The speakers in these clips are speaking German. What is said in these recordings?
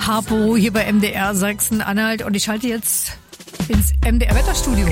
Harpo hier bei MDR Sachsen-Anhalt und ich schalte jetzt ins MDR-Wetterstudio.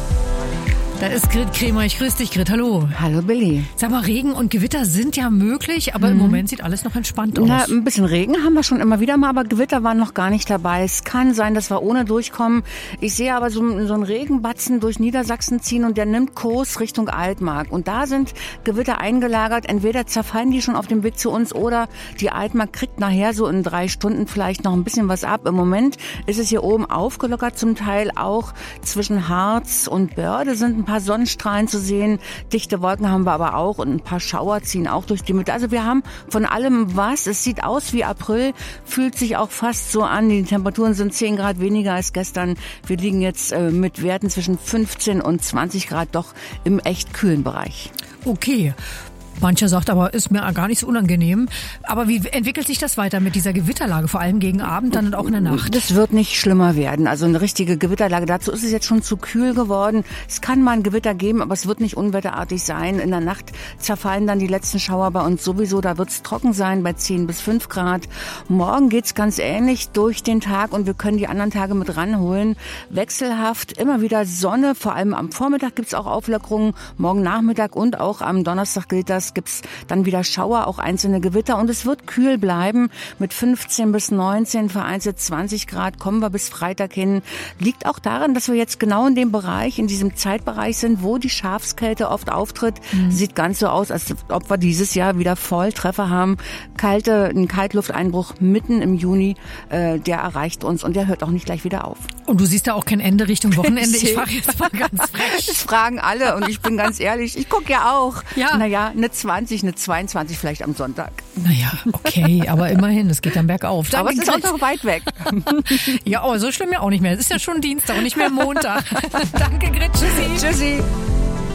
Da ist Grit Kremer. Ich grüße dich, Grit. Hallo. Hallo, Billy. Sag mal, Regen und Gewitter sind ja möglich, aber im Moment sieht alles noch entspannt aus. Na, ein bisschen Regen haben wir schon immer wieder mal, aber Gewitter waren noch gar nicht dabei. Es kann sein, dass wir ohne durchkommen. Ich sehe aber so einen Regenbatzen durch Niedersachsen ziehen und der nimmt Kurs Richtung Altmark. Und da sind Gewitter eingelagert. Entweder zerfallen die schon auf dem Weg zu uns oder die Altmark kriegt nachher so in 3 Stunden vielleicht noch ein bisschen was ab. Im Moment ist es hier oben aufgelockert, zum Teil auch zwischen Harz und Börde sind ein paar Sonnenstrahlen zu sehen. Dichte Wolken haben wir aber auch und ein paar Schauer ziehen auch durch die Mitte. Also wir haben von allem was. Es sieht aus wie April, fühlt sich auch fast so an. Die Temperaturen sind 10 Grad weniger als gestern. Wir liegen jetzt mit Werten zwischen 15 und 20 Grad doch im echt kühlen Bereich. Okay. Mancher sagt aber, ist mir gar nicht so unangenehm. Aber wie entwickelt sich das weiter mit dieser Gewitterlage, vor allem gegen Abend, dann und auch in der Nacht? Das wird nicht schlimmer werden. Also eine richtige Gewitterlage, dazu ist es jetzt schon zu kühl geworden. Es kann mal ein Gewitter geben, aber es wird nicht unwetterartig sein. In der Nacht zerfallen dann die letzten Schauer bei uns sowieso. Da wird es trocken sein bei 10 bis 5 Grad. Morgen geht's ganz ähnlich durch den Tag und wir können die anderen Tage mit ranholen. Wechselhaft, immer wieder Sonne, vor allem am Vormittag gibt's auch Auflockerungen. Morgen Nachmittag und auch am Donnerstag gilt das. Gibt's dann wieder Schauer, auch einzelne Gewitter und es wird kühl bleiben mit 15 bis 19, vereinzelt 20 Grad, kommen wir bis Freitag hin. Liegt auch daran, dass wir jetzt genau in dem Bereich, in diesem Zeitbereich sind, wo die Schafskälte oft auftritt. Sieht ganz so aus, als ob wir dieses Jahr wieder Volltreffer haben. Ein Kaltlufteinbruch mitten im Juni, der erreicht uns und der hört auch nicht gleich wieder auf. Und du siehst da auch kein Ende Richtung Wochenende. Ich frage jetzt mal ganz frech. Das fragen alle und ich bin ganz ehrlich, ich gucke ja auch. Ja. Naja, eine 20, eine 22 vielleicht am Sonntag. Naja, okay, aber immerhin, es geht dann bergauf. Danke, aber es ist auch noch weit weg. Ja, aber so schlimm ja auch nicht mehr. Es ist ja schon Dienstag und nicht mehr Montag. Danke, Grit. Tschüssi. Tschüssi.